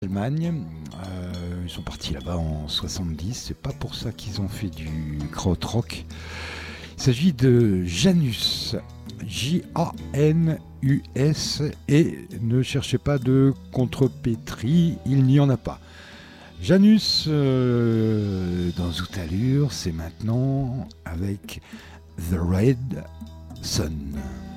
Allemagne. Ils sont partis là-bas en 70. C'est pas pour ça qu'ils ont fait du krautrock. Il s'agit de Janus. Janus. Et ne cherchez pas de contrepétrie, il n'y en a pas. Janus dans Zoutalure, c'est maintenant avec The Red Sun.